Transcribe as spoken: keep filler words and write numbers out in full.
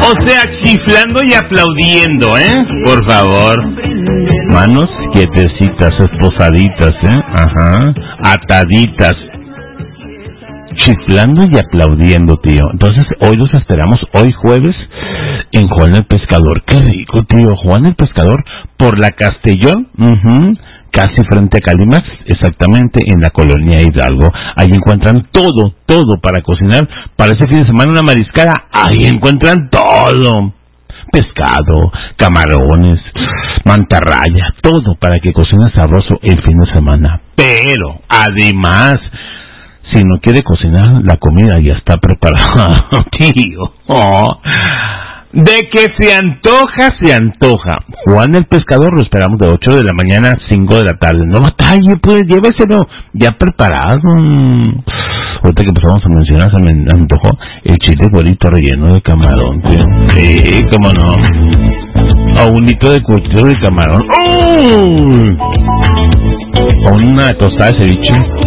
O sea, chiflando y aplaudiendo, ¿eh? Por favor. Manos quietecitas, esposaditas, ¿eh? Ajá. Ataditas. Chiflando y aplaudiendo, tío. Entonces, hoy los esperamos, hoy jueves, en Juan el Pescador. Qué rico, tío. Juan el Pescador, por la Castellón, uh-huh, casi frente a Calimax, exactamente, en la colonia Hidalgo. Ahí encuentran todo, todo para cocinar. Para ese fin de semana, una mariscada, ahí encuentran todo. Pescado, camarones, mantarraya, todo para que cocines sabroso el fin de semana. Pero, además, si no quiere cocinar, la comida ya está preparada, tío. Oh. De que se antoja, se antoja. Juan el Pescador lo esperamos de ocho de la mañana a cinco de la tarde. No batalle, pues, lléveselo ya preparado. Ahorita que empezamos a mencionar, se me antojó el chile bolito relleno de camarón, tío. Sí, cómo no. O un litro de curtido de camarón. ¡Oh! O una tostada de ceviche.